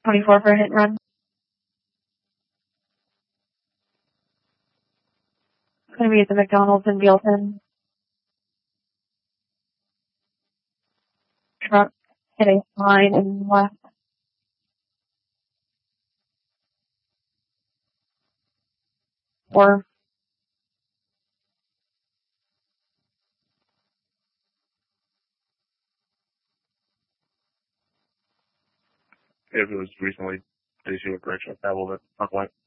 24 for a hit and run. It's going to be at the McDonald's in Bealton. Truck hit a line and left. Or if it was recently, did you see what direction it traveled at some point?